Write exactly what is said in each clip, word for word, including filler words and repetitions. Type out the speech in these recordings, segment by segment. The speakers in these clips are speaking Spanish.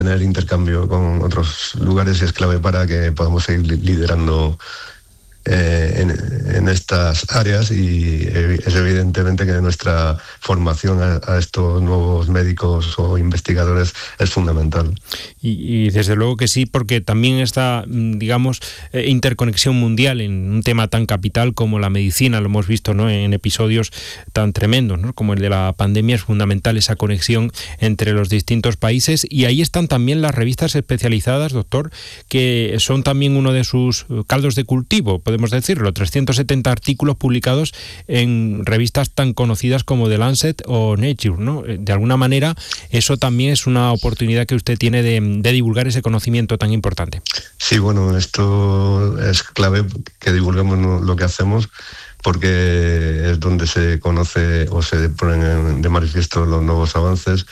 tener intercambio con otros lugares es clave para que podamos seguir liderando Eh, en, en estas áreas, y es evidentemente que nuestra formación a, a estos nuevos médicos o investigadores es fundamental. Y, y desde luego que sí, porque también esta, digamos, eh, interconexión mundial en un tema tan capital como la medicina, lo hemos visto, ¿no?, en episodios tan tremendos, ¿no?, como el de la pandemia, es fundamental esa conexión entre los distintos países, y ahí están también las revistas especializadas, doctor, que son también uno de sus caldos de cultivo, podemos decirlo, trescientos setenta artículos publicados en revistas tan conocidas como The Lancet o Nature, ¿no? De alguna manera, eso también es una oportunidad que usted tiene de, de divulgar ese conocimiento tan importante. Sí, bueno, esto es clave que divulguemos lo que hacemos, porque es donde se conoce o se ponen de manifiesto los nuevos avances,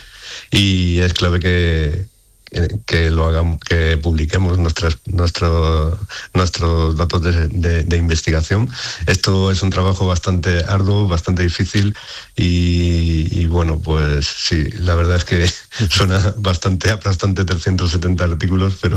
y es clave que que lo hagamos, que publiquemos nuestras, nuestro, nuestros datos de, de, de investigación. Esto es un trabajo bastante arduo, bastante difícil, y, y bueno, pues sí, la verdad es que suena bastante aplastante, trescientos setenta artículos, pero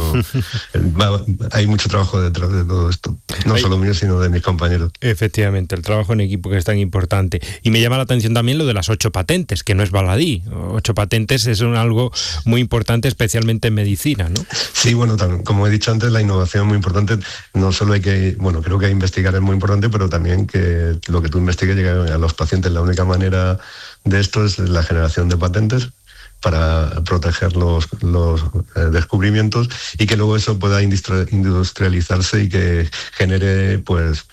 va, hay mucho trabajo detrás de todo esto, no hay, solo mío, sino de mis compañeros. Efectivamente, el trabajo en equipo que es tan importante. Y me llama la atención también lo de las ocho patentes, que no es baladí. Ocho patentes es un, algo muy importante, especialmente en medicina, ¿no? Sí, bueno, también, como he dicho antes, la innovación es muy importante. No solo hay que, bueno, creo que investigar es muy importante, pero también que lo que tú investigues llegue a los pacientes. La única manera de esto es la generación de patentes para proteger los, los eh, descubrimientos, y que luego eso pueda industrializarse y que genere, pues,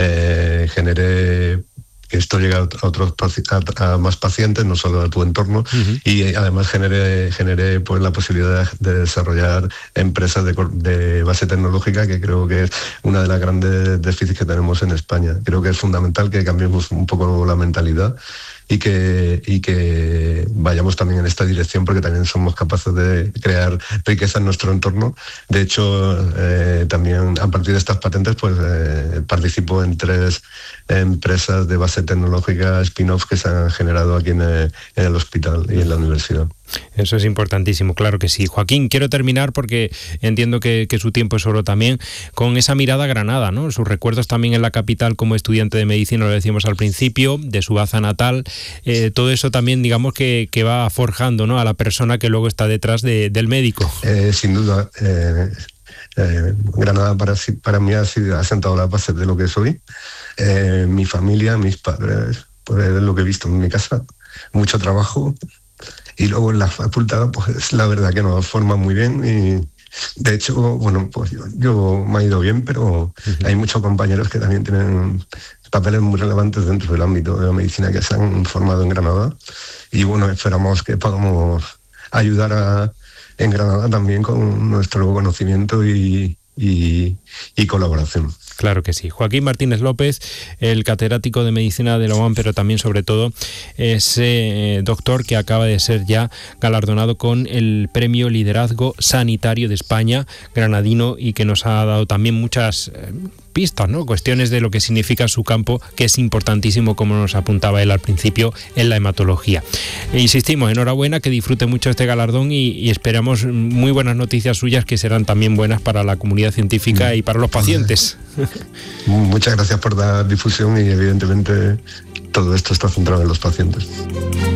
eh, genere que esto llegue a otros a, a más pacientes, no solo a tu entorno, uh-huh. y además genere, genere pues la posibilidad de desarrollar empresas de, de base tecnológica, que creo que es una de las grandes déficits que tenemos en España. Creo que es fundamental que cambiemos un poco la mentalidad y que, y que vayamos también en esta dirección, porque también somos capaces de crear riqueza en nuestro entorno. De hecho, eh, también a partir de estas patentes, pues eh, participo en tres empresas de base tecnológica spin-off que se han generado aquí en el, en el hospital y en la universidad. Eso es importantísimo, claro que sí. Joaquín, quiero terminar, porque entiendo que, que su tiempo es oro también, con esa mirada a Granada, ¿no? Sus recuerdos también en la capital como estudiante de medicina, lo decíamos al principio, de su Baza natal, eh, todo eso también, digamos, que, que va forjando, ¿no?, a la persona que luego está detrás de, del médico. Eh, sin duda, eh, eh, Granada para, para mí ha, sido, ha sentado las bases de lo que soy. Eh, mi familia, mis padres, pues es lo que he visto en mi casa, mucho trabajo. Y luego en la facultad, pues la verdad que nos forman muy bien, y de hecho, bueno, pues yo, yo me ha ido bien, pero uh-huh. hay muchos compañeros que también tienen papeles muy relevantes dentro del ámbito de la medicina, que se han formado en Granada, y bueno, esperamos que podamos ayudar a, en Granada también con nuestro conocimiento y, y, y colaboración. Claro que sí. Joaquín Martínez López, el catedrático de medicina de la U A M, pero también, sobre todo, ese doctor que acaba de ser ya galardonado con el Premio Liderazgo Sanitario de España, granadino, y que nos ha dado también muchas eh, pistas, ¿no?, cuestiones de lo que significa su campo, que es importantísimo, como nos apuntaba él al principio, en la hematología. E insistimos, enhorabuena, que disfrute mucho este galardón, y, y esperamos muy buenas noticias suyas, que serán también buenas para la comunidad científica y para los pacientes. Muchas gracias por dar difusión, y evidentemente todo esto está centrado en los pacientes.